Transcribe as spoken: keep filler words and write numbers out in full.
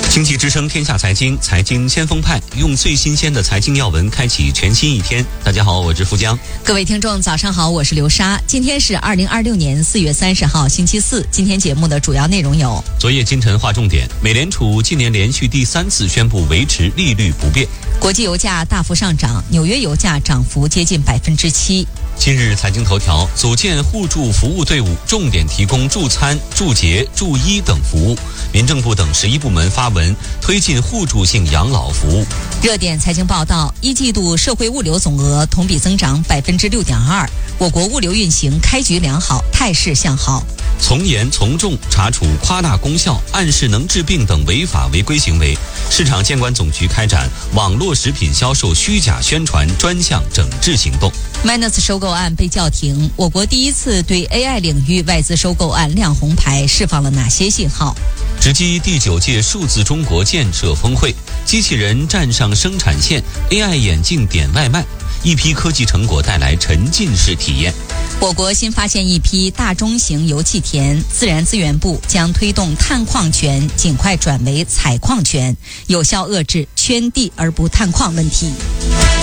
经济之声天下财经，财经先锋派，用最新鲜的财经要闻开启全新一天。大家好，我是富江。 各位听众早上好，我是刘莎。今天是二零二六年四月三十号星期四。今天节目的主要内容有： 昨夜今晨划重点，美联储今年连续第三次宣布维持利率不变。 国际油价大幅上涨，纽约油价涨幅接近百分之七。 今日财经头条：组建互助服务队伍，重点提供助餐、助洁、助医等服务。民政部等十一部门发文推进互助性养老服务。 热点财经报道：一季度社会物流总额同比增长百分之六点二，我国物流运行开局良好，态势向好。 从严从重查处夸大功效、暗示能治病等违法违规行为。市场监管总局开展网络食品销售虚假宣传专项整治行动。 Minus 收购案被叫停，我国第一次对 A I 领域外资收购案亮红牌，释放了哪些信号？ 直击第九届数字中国建设峰会，机器人站上生产线 ，A I 眼镜点外卖，一批科技成果带来沉浸式体验。 我国新发现一批大中型油气田，自然资源部将推动探矿权尽快转为采矿权，有效遏制圈地而不探矿问题。